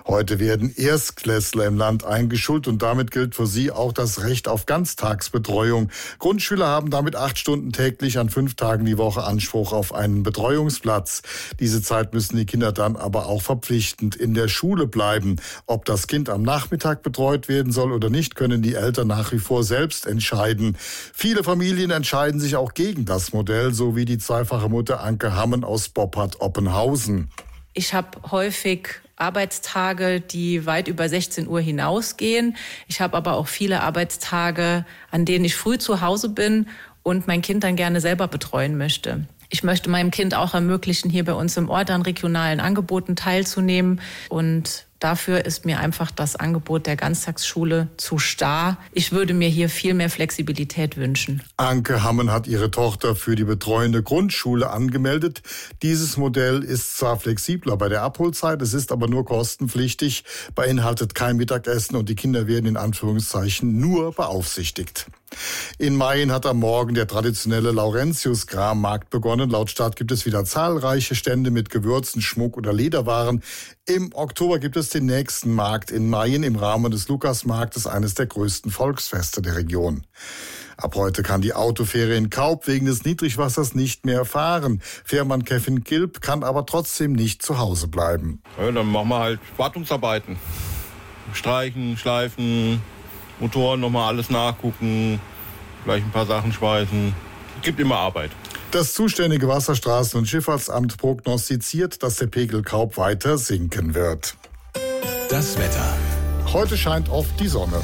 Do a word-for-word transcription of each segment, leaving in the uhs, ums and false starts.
Heute werden Erstklässler im Land eingeschult und damit gilt für sie auch das Recht auf Ganztagsbetreuung. Grundschüler haben damit acht Stunden täglich an fünf Tagen die Woche Anspruch auf einen Betreuungsplatz. Diese Zeit müssen die Kinder dann aber auch verpflichtend in der Schule bleiben. Ob das Kind am Nachmittag betreut werden soll oder nicht, können die Eltern nach wie vor selbst entscheiden. Viele Familien entscheiden sich auch gegen das Modell, so wie die zweifache Mutter Anke Hammen aus Boppard-Oppenhausen. Ich habe häufig Arbeitstage, die weit über sechzehn Uhr hinausgehen. Ich habe aber auch viele Arbeitstage, an denen ich früh zu Hause bin und mein Kind dann gerne selber betreuen möchte. Ich möchte meinem Kind auch ermöglichen, hier bei uns im Ort an regionalen Angeboten teilzunehmen. Und dafür ist mir einfach das Angebot der Ganztagsschule zu starr. Ich würde mir hier viel mehr Flexibilität wünschen. Anke Hammen hat ihre Tochter für die betreuende Grundschule angemeldet. Dieses Modell ist zwar flexibler bei der Abholzeit, es ist aber nur kostenpflichtig, beinhaltet kein Mittagessen und die Kinder werden in Anführungszeichen nur beaufsichtigt. In Mayen hat am Morgen der traditionelle Laurentius-Krammarkt begonnen. Laut Stadt gibt es wieder zahlreiche Stände mit Gewürzen, Schmuck oder Lederwaren. Im Oktober gibt es den nächsten Markt in Mayen im Rahmen des Lukasmarktes, eines der größten Volksfeste der Region. Ab heute kann die Autofähre in Kaup wegen des Niedrigwassers nicht mehr fahren. Fährmann Kevin Kilp kann aber trotzdem nicht zu Hause bleiben. Ja, dann machen wir halt Wartungsarbeiten. Streichen, schleifen, Motoren nochmal alles nachgucken, vielleicht ein paar Sachen schweißen. Gibt immer Arbeit. Das zuständige Wasserstraßen- und Schifffahrtsamt prognostiziert, dass der Pegel Kaup weiter sinken wird. Das Wetter. Heute scheint oft die Sonne.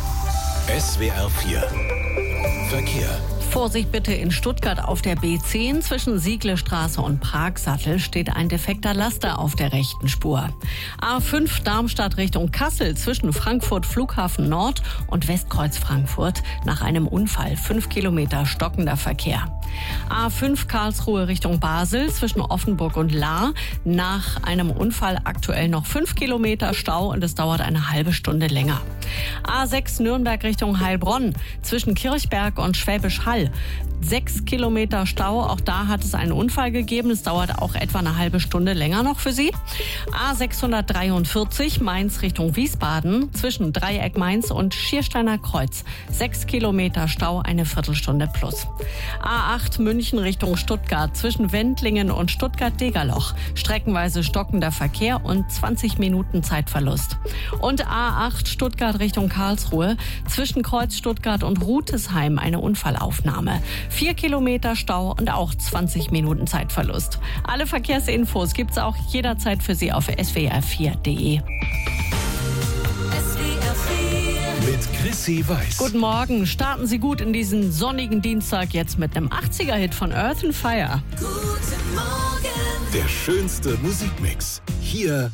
S W R vier. Verkehr. Vorsicht bitte in Stuttgart auf der B zehn. Zwischen Sieglestraße und Pragsattel steht ein defekter Laster auf der rechten Spur. A fünf Darmstadt Richtung Kassel zwischen Frankfurt Flughafen Nord und Westkreuz Frankfurt nach einem Unfall. Fünf Kilometer stockender Verkehr. A fünf Karlsruhe Richtung Basel zwischen Offenburg und Lahr. Nach einem Unfall aktuell noch fünf Kilometer Stau und es dauert eine halbe Stunde länger. A sechs Nürnberg Richtung Heilbronn zwischen Kirchberg und Schwäbisch Hall. Sechs Kilometer Stau, auch da hat es einen Unfall gegeben. Es dauert auch etwa eine halbe Stunde länger noch für Sie. A sechshundertdreiundvierzig Mainz Richtung Wiesbaden zwischen Dreieck Mainz und Schiersteiner Kreuz. Sechs Kilometer Stau, eine Viertelstunde plus. A acht München Richtung Stuttgart zwischen Wendlingen und Stuttgart-Degerloch. Streckenweise stockender Verkehr und zwanzig Minuten Zeitverlust. Und A acht Stuttgart Richtung Karlsruhe zwischen Kreuz Stuttgart und Rutesheim eine Unfallaufnahme. Vier Kilometer Stau und auch zwanzig Minuten Zeitverlust. Alle Verkehrsinfos gibt's auch jederzeit für Sie auf S W R vier Punkt de. Mit Chrissy Weiß. Guten Morgen, starten Sie gut in diesen sonnigen Dienstag jetzt mit einem achtziger-Hit von Earth and Fire. Guten Morgen. Der schönste Musikmix. Hier